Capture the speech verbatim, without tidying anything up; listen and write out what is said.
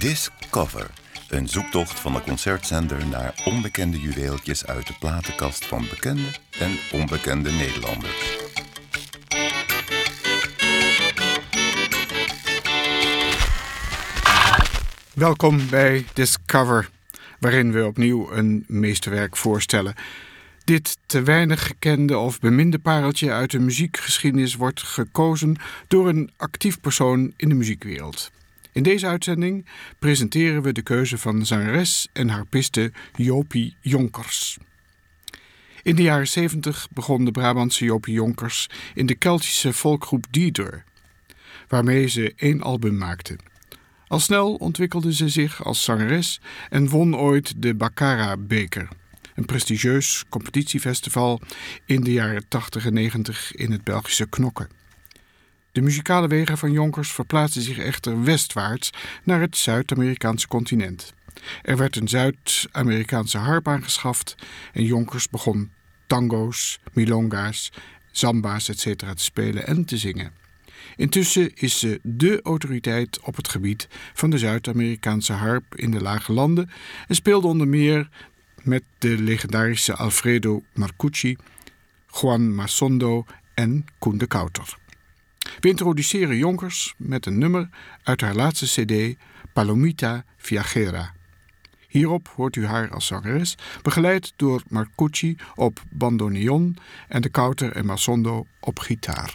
Discover, een zoektocht van de concertzender naar onbekende juweeltjes uit de platenkast van bekende en onbekende Nederlanders. Welkom bij Discover, waarin we opnieuw een meesterwerk voorstellen. Dit te weinig gekende of beminde pareltje uit de muziekgeschiedenis wordt gekozen door een actief persoon in de muziekwereld. In deze uitzending presenteren we de keuze van zangeres en harpiste Jopie Jonkers. In de jaren zeventig begon de Brabantse Jopie Jonkers in de Keltische volkgroep Dieder, waarmee ze één album maakte. Al snel ontwikkelde ze zich als zangeres en won ooit de Baccara-beker, een prestigieus competitiefestival in de jaren tachtig en negentig in het Belgische Knokke. De muzikale wegen van Jonkers verplaatsten zich echter westwaarts naar het Zuid-Amerikaanse continent. Er werd een Zuid-Amerikaanse harp aangeschaft en Jonkers begon tango's, milonga's, zamba's et cetera te spelen en te zingen. Intussen is ze dé autoriteit op het gebied van de Zuid-Amerikaanse harp in de Lage Landen en speelde onder meer met de legendarische Alfredo Marcucci, Juan Masondo en Koen de Kouter. We introduceren Jonkers met een nummer uit haar laatste cd, Palomita Viajera. Hierop hoort u haar als zangeres, begeleid door Marcucci op bandoneon en de Kouter en Masondo op gitaar.